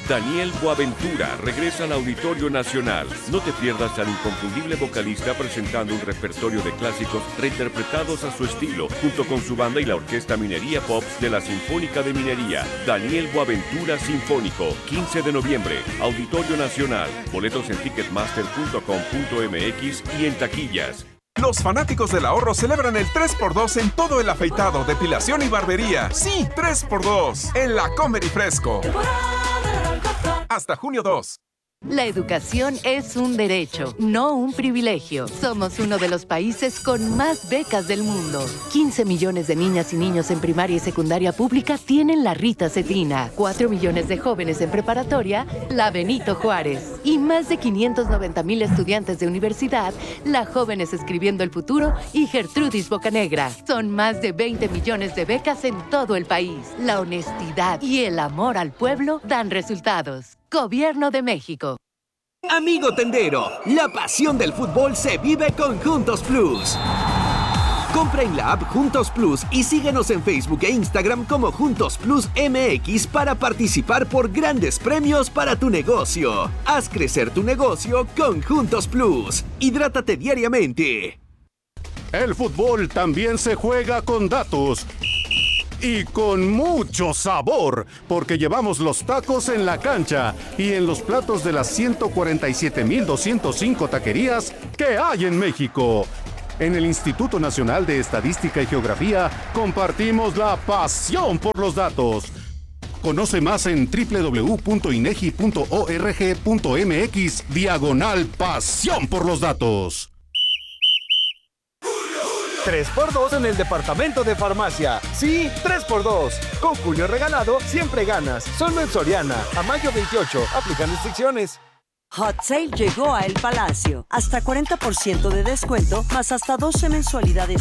Daniel Boaventura regresa al Auditorio Nacional. No te pierdas al inconfundible vocalista presentando un repertorio de clásicos reinterpretados a su estilo, junto con su banda y la Orquesta Minería Pops de la Sinfónica de Minería. Daniel Boaventura Sinfónico, 15 de noviembre, Auditorio Nacional. Boletos en ticketmaster.com.mx y en taquillas. Los fanáticos del ahorro celebran el 3x2 en todo el afeitado, depilación y barbería. Sí, 3x2 en la Comer y Fresco. Hasta junio 2. La educación es un derecho, no un privilegio. Somos uno de los países con más becas del mundo. 15 millones de niñas y niños en primaria y secundaria pública tienen la Rita Cetina. 4 millones de jóvenes en preparatoria, la Benito Juárez. Y más de 590,000 estudiantes de universidad, la Jóvenes Escribiendo el Futuro y Gertrudis Bocanegra. Son más de 20 millones de becas en todo el país. La honestidad y el amor al pueblo dan resultados. Gobierno de México. Amigo tendero, la pasión del fútbol se vive con Juntos Plus. Compra en la app Juntos Plus y síguenos en Facebook e Instagram como Juntos Plus MX para participar por grandes premios para tu negocio. Haz crecer tu negocio con Juntos Plus. Hidrátate diariamente. El fútbol también se juega con datos. Y con mucho sabor, porque llevamos los tacos en la cancha y en los platos de las 147,205 taquerías que hay en México. En el Instituto Nacional de Estadística y Geografía compartimos la pasión por los datos. Conoce más en www.inegi.org.mx/pasión por los datos. 3x2 en el departamento de farmacia. Sí, 3x2. Con Julio Regalado siempre ganas. Solo en Soriana. A mayo 28. Aplican restricciones. Hot Sale llegó a El Palacio. Hasta 40% de descuento, más hasta 12 mensualidades